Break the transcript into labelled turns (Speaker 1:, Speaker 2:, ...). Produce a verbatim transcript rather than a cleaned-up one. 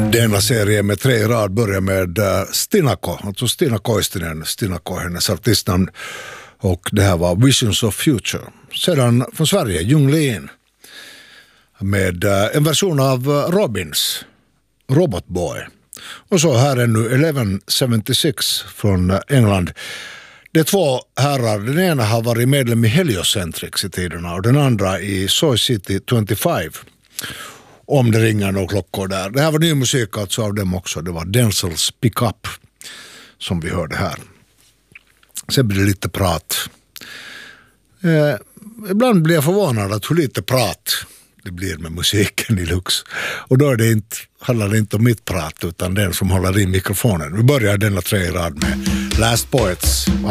Speaker 1: Denna serie med tre rad börjar med Stinako, alltså Stina Koistinen, Stinako hennes artistnamn, och det här var Visions of Future. Sedan från Sverige, Jung Lean med en version av Robins, Robot Boy. Och så här är nu elva sjuttiosex från England. Det är två herrar, den ena har varit medlem i Heliocentrics i tiderna och den andra i Soy City tjugofem. Om det ringer några klockor där. Det här var ny musik alltså av dem också. Det var Denzels Pick Up som vi hörde här. Sen blir det lite prat. Eh, ibland blir jag förvånad att hur lite prat det blir med musiken i Lux. Och då är det inte, handlar det inte om mitt prat utan den som håller i mikrofonen. Vi börjar denna tre rad med Last Poets.